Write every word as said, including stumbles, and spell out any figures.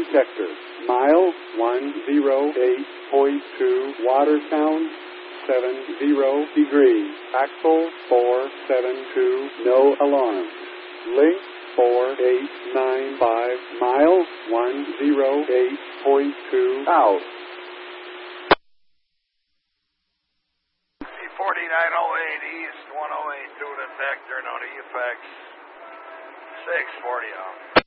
sector. Mile one oh eight point two, Watersound, seventy degrees. Axle four seven two, no alarm. Link four eight nine five, mile one oh eight point two, out. forty-nine oh eight East, one oh eight two to sector, no defects. six forty out.